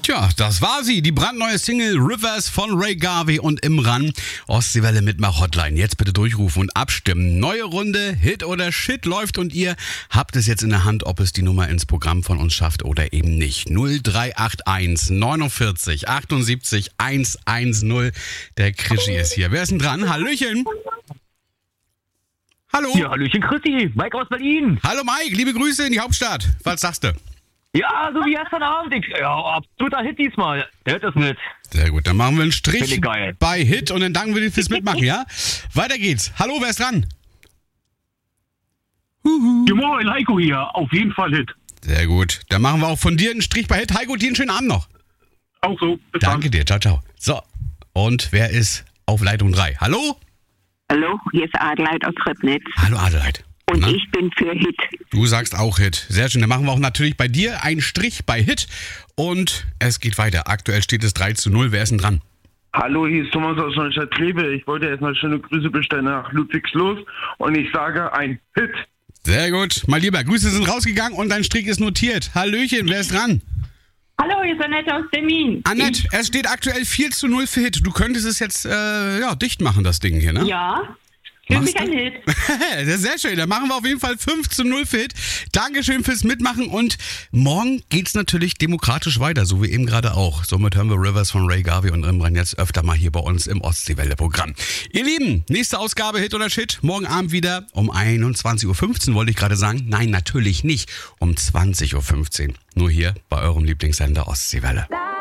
Tja, das war sie, die brandneue Single Rivers von Ray Garvey und Imran. Ostseewelle Mitmach-Hotline. Jetzt bitte durchrufen und abstimmen. Neue Runde, Hit oder Shit läuft und ihr habt es jetzt in der Hand, ob es die Nummer ins Programm von uns schafft oder eben nicht. 0381 49 78 110. Der Krischi ist hier. Wer ist denn dran? Hallöchen. Hallo. Ja, hallöchen Chrissy, Mike aus Berlin. Hallo Mike, liebe Grüße in die Hauptstadt. Was sagst du? Ja, so wie gestern Abend. Absoluter Hit diesmal. Der Hit ist mit. Sehr gut, dann machen wir einen Strich Finde ich geil. bei Hit und dann danken wir dir fürs Mitmachen, ja? Weiter geht's. Hallo, wer ist dran? Ja, moin, Heiko hier. Auf jeden Fall Hit. Sehr gut, dann machen wir auch von dir einen Strich bei Hit. Heiko, dir einen schönen Abend noch. Auch so. Bis Danke dir, ciao, ciao. So, und wer ist auf Leitung 3? Hallo? Hallo, hier ist Adelheid aus Ribnitz Hallo Adelheid. und Na? ich bin für Hit. Du sagst auch Hit. Sehr schön, dann machen wir auch natürlich bei dir einen Strich bei Hit und es geht weiter. Aktuell steht es 3:0. Wer ist denn dran? Hallo, hier ist Thomas aus Neustadt-Kleve. Ich wollte erstmal schöne Grüße bestellen nach Ludwigslos und ich sage ein Hit. Sehr gut, mein Lieber, Grüße sind rausgegangen und dein Strich ist notiert. Hallöchen, wer ist dran? Hallo, hier ist Annette aus Termin. Annette, es steht aktuell 4:0 für Hit. Du könntest es jetzt dicht machen, das Ding hier, ne? Ja, für Machst mich ein du? Hit. Das ist sehr schön. Dann machen wir auf jeden Fall 5:0 für Hit. Dankeschön fürs Mitmachen und morgen geht's natürlich demokratisch weiter, so wie eben gerade auch. Somit hören wir Rivers von Ray Garvey und Imran jetzt öfter mal hier bei uns im Ostseewelle-Programm. Ihr Lieben, nächste Ausgabe Hit oder Shit. Morgen Abend wieder um 21:15 Uhr, wollte ich gerade sagen. Nein, natürlich nicht. Um 20:15 Uhr. Nur hier bei eurem Lieblingssender Ostseewelle.